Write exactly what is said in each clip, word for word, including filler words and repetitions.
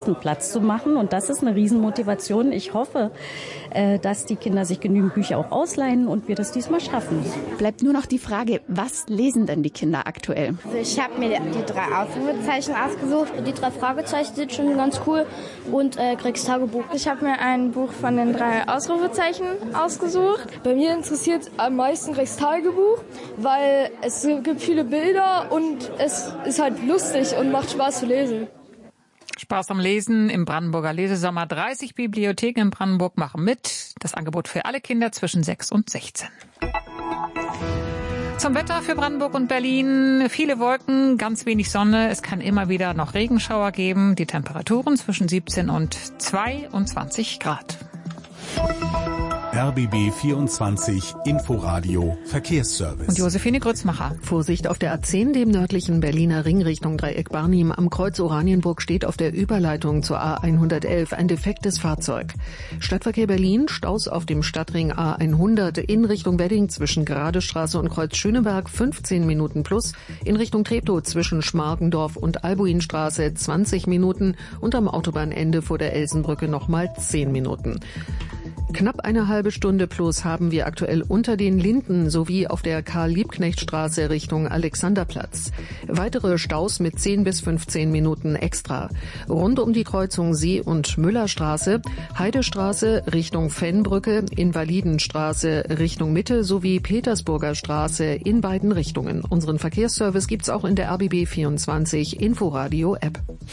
Klassen Platz zu machen. Und das ist eine Riesenmotivation. Ich hoffe, dass die Kinder sich genügend Bücher auch ausleihen und wir das diesmal schaffen. Bleibt nur noch die Frage, was lesen denn die Kinder aktuell? Also ich habe mir die drei Ausrufezeichen ausgesucht. Die drei Fragezeichen sind schon ganz cool und äh, Greggs Tagebuch. Ich habe mir ein Buch von den drei Ausrufezeichen ausgesucht. Bei mir interessiert am meisten Greggs Tagebuch, weil es gibt viele Bilder und es ist halt lustig und macht Spaß zu lesen. Spaß am Lesen im Brandenburger Lesesommer. dreißig Bibliotheken in Brandenburg machen mit. Das Angebot für alle Kinder zwischen sechs und sechzehn. Zum Wetter für Brandenburg und Berlin. Viele Wolken, ganz wenig Sonne. Es kann immer wieder noch Regenschauer geben. Die Temperaturen zwischen siebzehn und zweiundzwanzig Grad. R B B vierundzwanzig Inforadio Verkehrsservice. Und Josephine Grützmacher. Vorsicht auf der A zehn, dem nördlichen Berliner Ring Richtung Dreieck Barnim. Am Kreuz Oranienburg steht auf der Überleitung zur A hundertelf ein defektes Fahrzeug. Stadtverkehr Berlin, Staus auf dem Stadtring A hundert in Richtung Wedding zwischen Geradestraße und Kreuz Schöneberg fünfzehn Minuten plus. In Richtung Treptow zwischen Schmargendorf und Albuinstraße zwanzig Minuten und am Autobahnende vor der Elsenbrücke nochmal zehn Minuten. Knapp eine halbe Stunde plus haben wir aktuell unter den Linden sowie auf der Karl-Liebknecht-Straße Richtung Alexanderplatz. Weitere Staus mit zehn bis fünfzehn Minuten extra. Rund um die Kreuzung See- und Müllerstraße, Heidestraße Richtung Fennbrücke, Invalidenstraße Richtung Mitte sowie Petersburger Straße in beiden Richtungen. Unseren Verkehrsservice gibt's auch in der R B B vierundzwanzig Inforadio-App.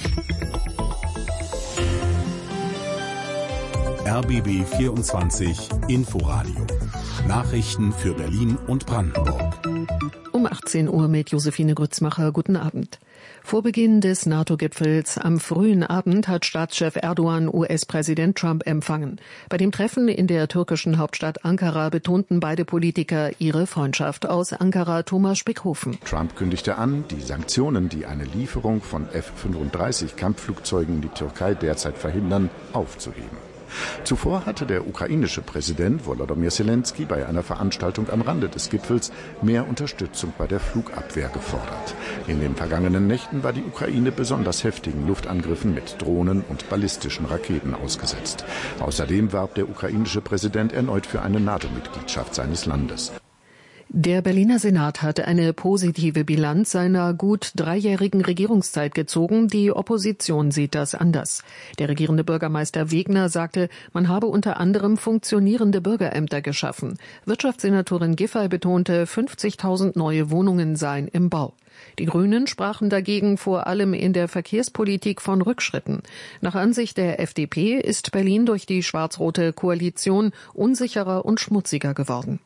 R B B vierundzwanzig Inforadio. Nachrichten für Berlin und Brandenburg. Um achtzehn Uhr mit Josephine Grützmacher. Guten Abend. Vor Beginn des NATO-Gipfels am frühen Abend hat Staatschef Erdogan U S-Präsident Trump empfangen. Bei dem Treffen in der türkischen Hauptstadt Ankara betonten beide Politiker ihre Freundschaft. Aus Ankara Thomas Spickhofen. Trump kündigte an, die Sanktionen, die eine Lieferung von F fünfunddreißig Kampfflugzeugen in die Türkei derzeit verhindern, aufzuheben. Zuvor hatte der ukrainische Präsident Volodymyr Zelensky bei einer Veranstaltung am Rande des Gipfels mehr Unterstützung bei der Flugabwehr gefordert. In den vergangenen Nächten war die Ukraine besonders heftigen Luftangriffen mit Drohnen und ballistischen Raketen ausgesetzt. Außerdem warb der ukrainische Präsident erneut für eine NATO-Mitgliedschaft seines Landes. Der Berliner Senat hatte eine positive Bilanz seiner gut dreijährigen Regierungszeit gezogen. Die Opposition sieht das anders. Der regierende Bürgermeister Wegner sagte, man habe unter anderem funktionierende Bürgerämter geschaffen. Wirtschaftssenatorin Giffey betonte, fünfzigtausend neue Wohnungen seien im Bau. Die Grünen sprachen dagegen vor allem in der Verkehrspolitik von Rückschritten. Nach Ansicht der F D P ist Berlin durch die schwarz-rote Koalition unsicherer und schmutziger geworden.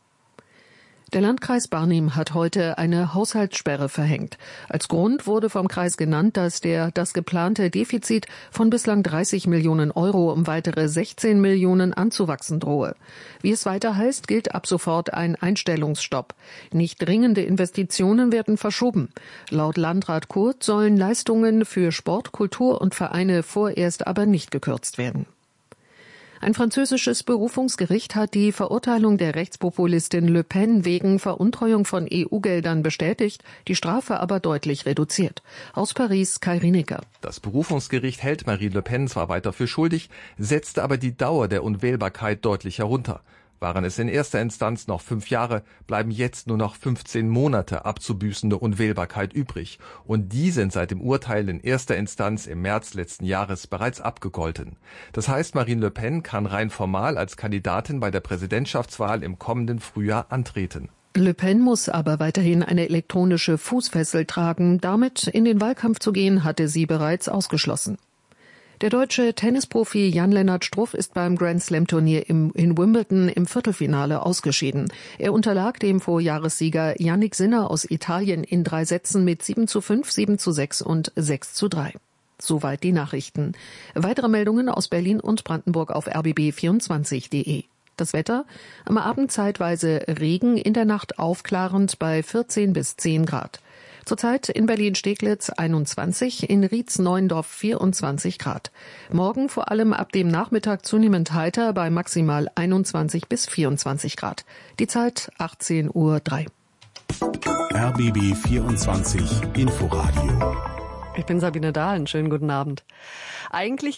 Der Landkreis Barnim hat heute eine Haushaltssperre verhängt. Als Grund wurde vom Kreis genannt, dass der das geplante Defizit von bislang dreißig Millionen Euro um weitere sechzehn Millionen anzuwachsen drohe. Wie es weiter heißt, gilt ab sofort ein Einstellungsstopp. Nicht dringende Investitionen werden verschoben. Laut Landrat Kurt sollen Leistungen für Sport, Kultur und Vereine vorerst aber nicht gekürzt werden. Ein französisches Berufungsgericht hat die Verurteilung der Rechtspopulistin Le Pen wegen Veruntreuung von E U-Geldern bestätigt, die Strafe aber deutlich reduziert. Aus Paris Kai Rinecker. Das Berufungsgericht hält Marine Le Pen zwar weiter für schuldig, setzte aber die Dauer der Unwählbarkeit deutlich herunter. Waren es in erster Instanz noch fünf Jahre, bleiben jetzt nur noch fünfzehn Monate abzubüßende Unwählbarkeit übrig. Und die sind seit dem Urteil in erster Instanz im März letzten Jahres bereits abgegolten. Das heißt, Marine Le Pen kann rein formal als Kandidatin bei der Präsidentschaftswahl im kommenden Frühjahr antreten. Le Pen muss aber weiterhin eine elektronische Fußfessel tragen. Damit in den Wahlkampf zu gehen, hatte sie bereits ausgeschlossen. Der deutsche Tennisprofi Jan-Lennart Struff ist beim Grand-Slam-Turnier im, in Wimbledon im Viertelfinale ausgeschieden. Er unterlag dem Vorjahressieger Yannick Sinner aus Italien in drei Sätzen mit sieben zu fünf, sieben zu sechs und sechs zu drei. Soweit die Nachrichten. Weitere Meldungen aus Berlin und Brandenburg auf r b b vierundzwanzig punkt de. Das Wetter: am Abend zeitweise Regen, in der Nacht aufklarend bei vierzehn bis zehn Grad. Zurzeit in Berlin-Steglitz einundzwanzig, in Rietz-Neuendorf vierundzwanzig Grad. Morgen vor allem ab dem Nachmittag zunehmend heiter bei maximal einundzwanzig bis vierundzwanzig Grad. Die Zeit achtzehn Uhr drei. R B B vierundzwanzig Inforadio. Ich bin Sabine Dahlen. Schönen guten Abend. Eigentlich